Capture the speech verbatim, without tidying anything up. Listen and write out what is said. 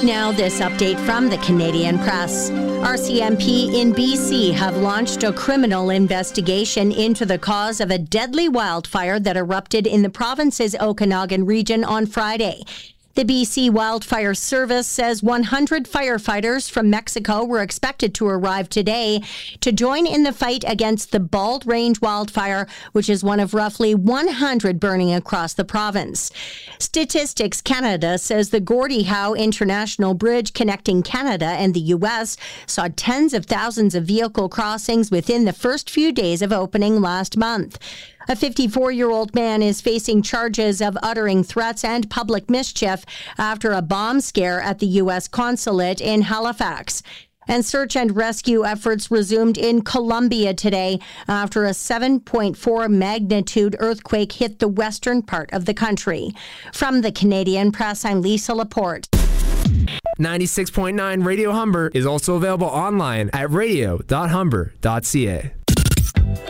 Now this update from the Canadian Press. R C M P in B C have launched a criminal investigation into the cause of a deadly wildfire that erupted in the province's Okanagan region on Friday. The B C Wildfire Service says one hundred firefighters from Mexico were expected to arrive today to join in the fight against the Bald Range wildfire, which is one of roughly one hundred burning across the province. Statistics Canada says the Gordie Howe International Bridge connecting Canada and the U S saw tens of thousands of vehicle crossings within the first few days of opening last month. A fifty-four-year-old man is facing charges of uttering threats and public mischief after a bomb scare at the U S consulate in Halifax. And search and rescue efforts resumed in Colombia today after a seven point four magnitude earthquake hit the western part of the country. From the Canadian Press, I'm Lisa Laporte. ninety-six point nine Radio Humber is also available online at radio dot humber dot c a.